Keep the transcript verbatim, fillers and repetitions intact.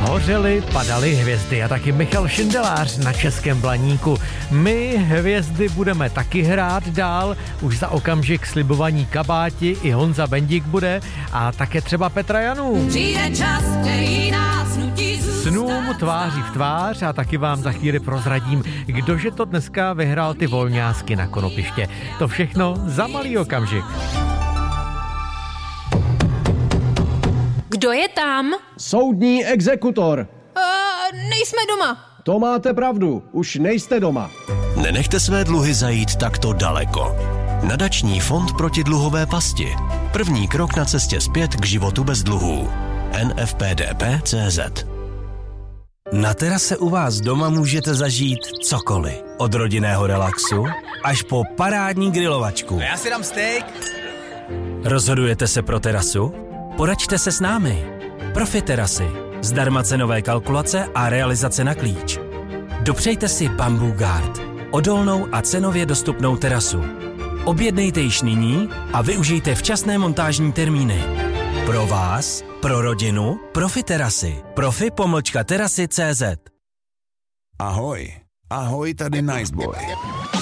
Hořely, padaly hvězdy a taky Michal Šindelář na Českém Blaníku. My hvězdy budeme taky hrát dál, už za okamžik slibovaní kabáti, i Honza Bendík bude a také třeba Petra Janů. Přijde čas, který nás nutí zůstat. Snům tváří v tvář a taky vám za chvíli prozradím, kdože to dneska vyhrál ty volňásky na konopiště. To všechno za malý okamžik. Kdo je tam? Soudní exekutor. Uh, nejsme doma. To máte pravdu, už nejste doma. Nenechte své dluhy zajít takto daleko. Nadační fond proti dluhové pasti. První krok na cestě zpět k životu bez dluhů. N F P D P tečka cé zet. Na terase u vás doma můžete zažít cokoliv. Od rodinného relaxu až po parádní grilovačku. Já si dám steak. Rozhodujete se pro terasu? Poraďte se s námi. Profi terasy. Zdarma cenové kalkulace a realizace na klíč. Dopřejte si Bamboo Guard. Odolnou a cenově dostupnou terasu. Objednejte již nyní a využijte včasné montážní termíny. Pro vás, pro rodinu, Profi terasy. Profi pomlčka terasy tečka cé zet. Ahoj. Ahoj, tady Niceboy.